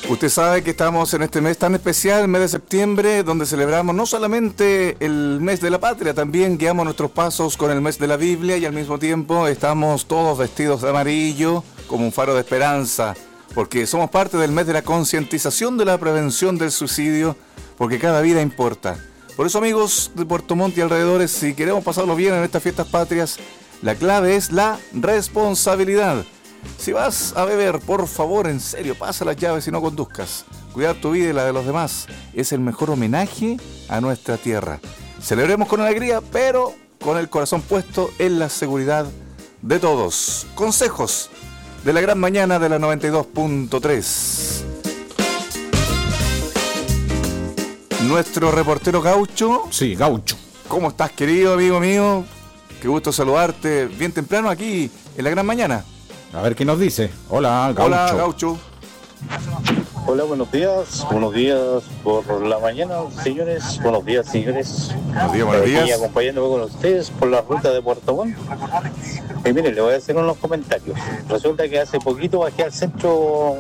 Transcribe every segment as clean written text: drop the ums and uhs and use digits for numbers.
Usted sabe que estamos en este mes tan especial, el mes de septiembre, donde celebramos no solamente el mes de la patria, también guiamos nuestros pasos con el mes de la Biblia y al mismo tiempo estamos todos vestidos de amarillo como un faro de esperanza, porque somos parte del mes de la concientización de la prevención del suicidio, porque cada vida importa. Por eso, amigos de Puerto Montt y alrededores, si queremos pasarlo bien en estas fiestas patrias, la clave es la responsabilidad. Si vas a beber, por favor, en serio, pasa las llaves y no conduzcas. Cuidar tu vida y la de los demás es el mejor homenaje a nuestra tierra. Celebremos con alegría, pero con el corazón puesto en la seguridad de todos. Consejos de la gran mañana de la 92.3. Nuestro reportero Gaucho. Sí, Gaucho. ¿Cómo estás, querido amigo mío? Qué gusto saludarte bien temprano aquí en la gran mañana. A ver qué nos dice. Hola, Gaucho. Hola, Gaucho. Hola, buenos días. Buenos días por la mañana, señores. Buenos días, señores. Buenos días, buenos días. Aquí acompañándome con ustedes por la ruta de Puerto Montt. Y miren, le voy a hacer unos comentarios. Resulta que hace poquito bajé al centro,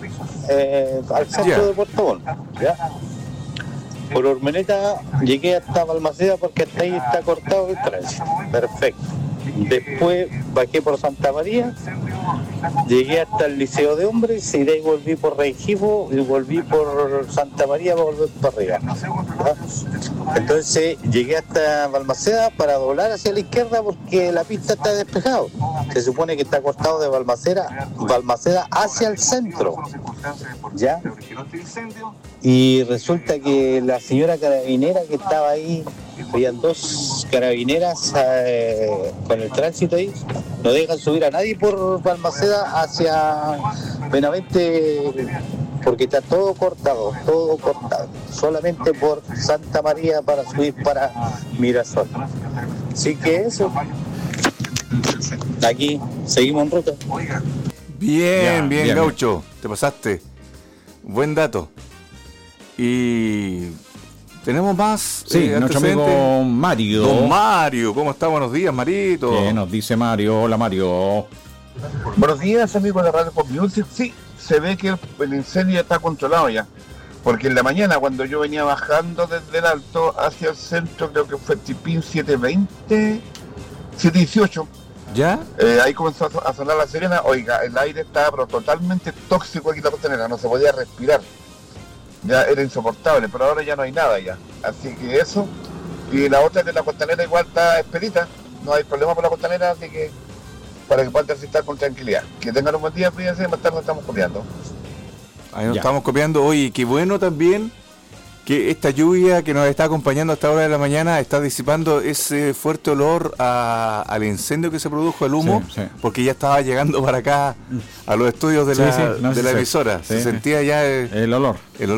de Puerto Montt, ¿ya? Por Urmeneta llegué hasta Balmaceda porque hasta ahí está cortado el tránsito. Perfecto. Después bajé por Santa María, llegué hasta el Liceo de Hombres y de ahí volví por Rengifo y volví por Santa María para volver para arriba, ¿no? Entonces llegué hasta Balmaceda para doblar hacia la izquierda porque la pista está despejada. Se supone que está cortado de Balmaceda hacia el centro, ¿ya? Y resulta que la señora carabinera que estaba ahí, habían dos carabineras con el tránsito ahí, no dejan subir a nadie por Balmaceda hacia Benavente porque está todo cortado, solamente por Santa María para subir para Mirasol. Así que eso, aquí seguimos en ruta. Bien, Gaucho, te pasaste. Buen dato. Y tenemos más. Sí, nuestro amigo Mario. Don Mario, ¿cómo está? Buenos días, Marito. ¿Qué nos dice Mario? Hola, Mario. Buenos días, amigos de Radio Pop Music. Sí, se ve que el incendio está controlado ya. Porque en la mañana, cuando yo venía bajando desde el alto hacia el centro, creo que fue Tipín 720, 718. ¿Ya? Ahí comenzó a sonar la sirena. Oiga, el aire estaba pero totalmente tóxico aquí en la costanera, no se podía respirar. Ya era insoportable, pero ahora ya no hay nada ya. Así que eso. Y la otra es que la costanera igual está expedita, no hay problema por la costanera, así que para que puedan transitar con tranquilidad. Que tengan un buen día, fíjense, más tarde nos estamos copiando. Ahí nos estamos copiando. Oye, qué bueno también que esta lluvia que nos está acompañando a esta hora de la mañana está disipando ese fuerte olor al incendio que se produjo, el humo, sí. Porque ya estaba llegando para acá a los estudios de la emisora. Sí, se sentía ya el olor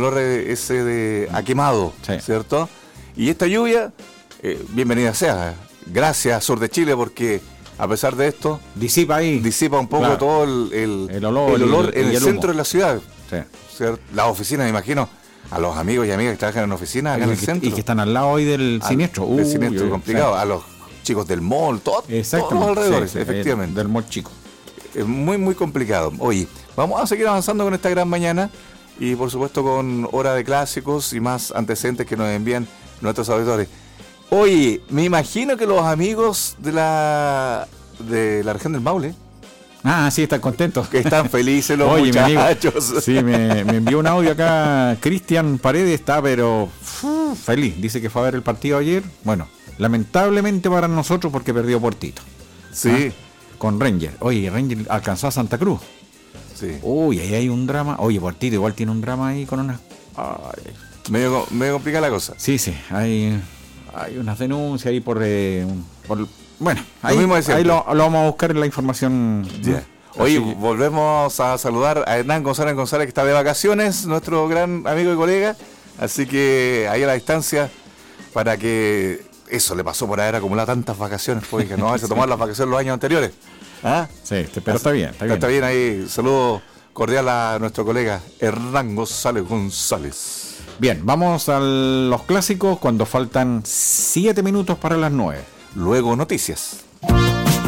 ese a quemado, sí. ¿Cierto? Y esta lluvia, bienvenida sea. Gracias, Sur de Chile, porque a pesar de esto disipa un poco, claro, todo el olor en el centro de la ciudad. Sí. Las oficinas, me imagino, a los amigos y amigas que trabajan en oficinas acá en el centro. Y que están al lado hoy del siniestro. El siniestro complicado. Sí. A los chicos del mall, todos los alrededores, sí, efectivamente. Del mall chico. Es muy, muy complicado. Oye, vamos a seguir avanzando con esta gran mañana y por supuesto con hora de clásicos y más antecedentes que nos envían nuestros auditores. Oye, me imagino que los amigos de la región del Maule, sí, están contentos. Que están felices los muchachos. Sí, me envió un audio acá. Cristian Paredes está, pero feliz. Dice que fue a ver el partido ayer. Bueno, lamentablemente para nosotros porque perdió Portito. Sí. Con Ranger. Oye, Ranger alcanzó a Santa Cruz. Sí. Uy, ahí hay un drama. Oye, Portito igual tiene un drama ahí con unas... Medio complicada la cosa. Sí, hay unas denuncias ahí por bueno, ahí lo vamos a buscar en la información. Yeah. Hoy volvemos a saludar a Hernán González, que está de vacaciones, nuestro gran amigo y colega. Así que ahí a la distancia, para que eso le pasó por haber acumulado tantas vacaciones, porque no vamos a tomar las vacaciones los años anteriores. Sí, pero está bien. Está bien ahí. Saludo cordial a nuestro colega Hernán González. Bien, vamos a los clásicos cuando faltan 7 minutos para las 9. Luego noticias.